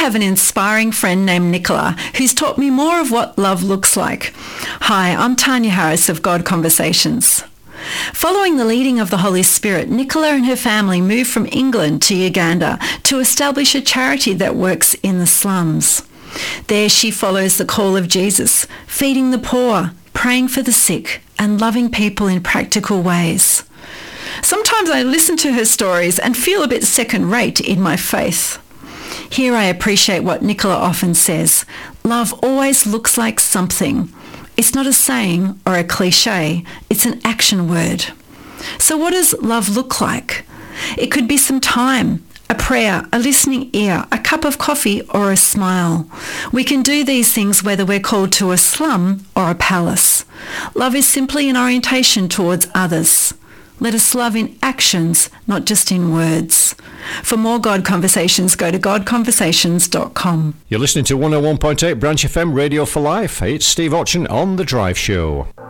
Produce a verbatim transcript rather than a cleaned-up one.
have an inspiring friend named Nicola who's taught me more of what love looks like. Hi, I'm Tanya Harris of God Conversations. Following the leading of the Holy Spirit, Nicola and her family moved from England to Uganda to establish a charity that works in the slums. There she follows the call of Jesus, feeding the poor, praying for the sick, and loving people in practical ways. Sometimes I listen to her stories and feel a bit second-rate in my faith. Here I appreciate what Nicola often says: love always looks like something. It's not a saying or a cliche, it's an action word. So what does love look like? It could be some time, a prayer, a listening ear, a cup of coffee, or a smile. We can do these things whether we're called to a slum or a palace. Love is simply an orientation towards others. Let us love in actions, not just in words. For more God Conversations, go to god conversations dot com. You're listening to one oh one point eight Branch F M Radio for Life. It's Steve Otchen on The Drive Show.